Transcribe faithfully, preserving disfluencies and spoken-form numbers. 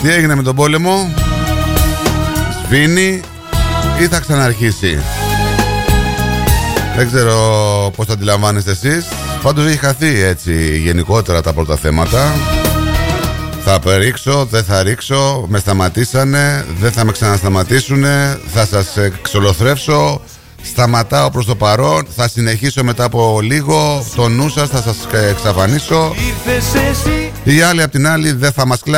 Τι έγινε με τον πόλεμο? Σβήνει ή θα ξαναρχίσει? Δεν ξέρω πώς το αντιλαμβάνεστε εσείς. Πάντως έχει χαθεί έτσι γενικότερα τα πρώτα θέματα. Θα ρίξω, δεν θα ρίξω, με σταματήσανε, δεν θα με ξανασταματήσουνε, θα σας ξολοθρεύσω, σταματάω προς το παρόν, θα συνεχίσω μετά από λίγο, το νου σας θα σας εξαφανίσω. Οι άλλοι απ' την άλλη δεν θα μας κλάσουν.